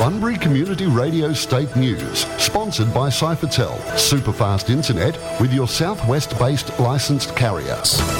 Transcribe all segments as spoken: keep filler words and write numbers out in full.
Bunbury Community Radio State News, sponsored by Cyphertel, superfast internet with your southwest-based licensed carrier.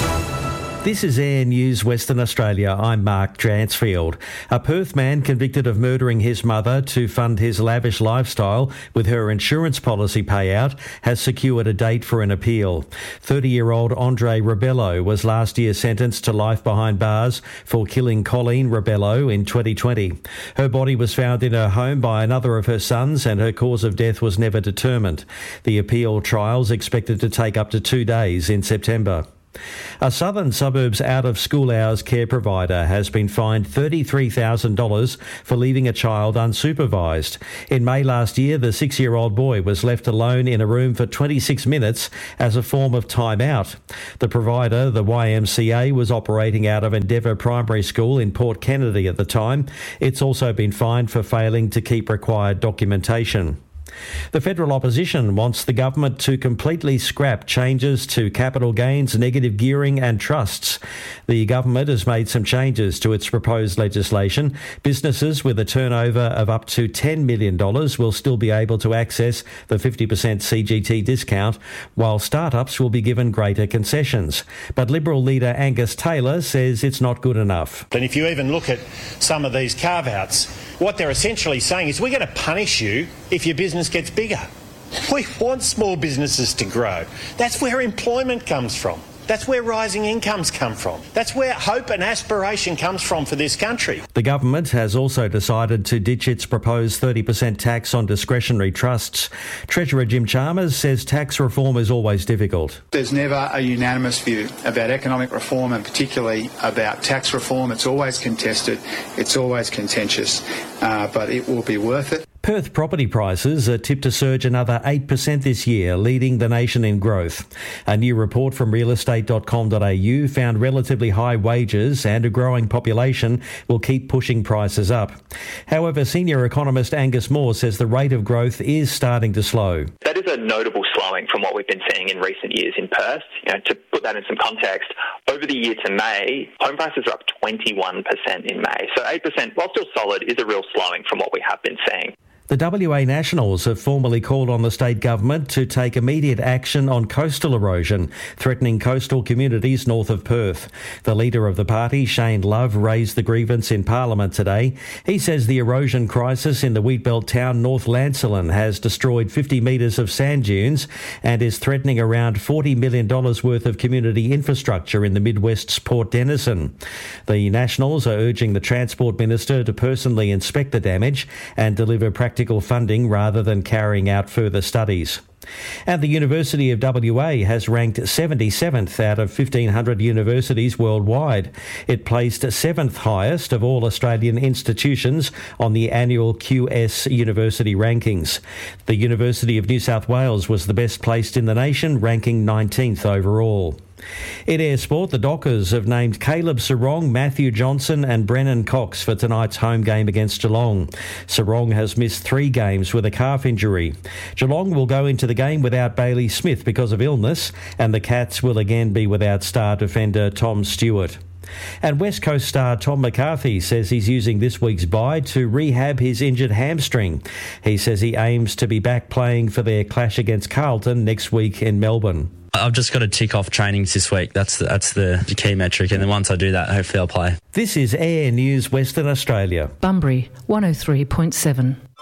This is Air News Western Australia. I'm Mark Dransfield. A Perth man convicted of murdering his mother to fund his lavish lifestyle with her insurance policy payout has secured a date for an appeal. thirty-year-old Andre Rebello was last year sentenced to life behind bars for killing Colleen Rebello in twenty twenty. Her body was found in her home by another of her sons and her cause of death was never determined. The appeal trial is expected to take up to two days in September. A Southern Suburbs out-of-school hours care provider has been fined thirty-three thousand dollars for leaving a child unsupervised. In May last year, the six-year-old boy was left alone in a room for twenty-six minutes as a form of time-out. The provider, the Y M C A, was operating out of Endeavour Primary School in Port Kennedy at the time. It's also been fined for failing to keep required documentation. The federal opposition wants the government to completely scrap changes to capital gains, negative gearing and trusts. The government has made some changes to its proposed legislation. Businesses with a turnover of up to ten million dollars will still be able to access the fifty percent C G T discount, while startups will be given greater concessions. But Liberal leader Angus Taylor says it's not good enough. And if you even look at some of these carve-outs, what they're essentially saying is we're going to punish you if your business gets bigger. We want small businesses to grow. That's where employment comes from. That's where rising incomes come from. That's where hope and aspiration comes from for this country. The government has also decided to ditch its proposed thirty percent tax on discretionary trusts. Treasurer Jim Chalmers says tax reform is always difficult. There's never a unanimous view about economic reform and particularly about tax reform. It's always contested. It's always contentious, uh, but it will be worth it. Perth property prices are tipped to surge another eight percent this year, leading the nation in growth. A new report from real estate dot com dot a u found relatively high wages and a growing population will keep pushing prices up. However, senior economist Angus Moore says the rate of growth is starting to slow. That is a notable slowing from what we've been seeing in recent years in Perth. You know, to put that in some context, over the year to May, home prices are up twenty-one percent in May. So eight percent, while still solid, is a real slowing from what we have been seeing. The W A Nationals have formally called on the state government to take immediate action on coastal erosion, threatening coastal communities north of Perth. The leader of the party, Shane Love, raised the grievance in Parliament today. He says the erosion crisis in the wheatbelt town North Lancelin has destroyed fifty metres of sand dunes and is threatening around forty million dollars worth of community infrastructure in the Midwest's Port Denison. The Nationals are urging the Transport Minister to personally inspect the damage and deliver practical practical funding rather than carrying out further studies. And the University of W A has ranked seventy-seventh out of fifteen hundred universities worldwide. It placed seventh highest of all Australian institutions on the annual Q S University rankings. The University of New South Wales was the best placed in the nation, ranking nineteenth overall. In air sport, the Dockers have named Caleb Sarong, Matthew Johnson and Brennan Cox for tonight's home game against Geelong. Sarong has missed three games with a calf injury. Geelong will go into the game without Bailey Smith because of illness, and the Cats will again be without star defender Tom Stewart. And West Coast star Tom McCarthy says he's using this week's bye to rehab his injured hamstring. He says he aims to be back playing for their clash against Carlton next week in Melbourne. I've just got to tick off trainings this week. That's the, that's the key metric. And then once I do that, hopefully I'll play. This is Air News Western Australia. Bunbury, one oh three point seven.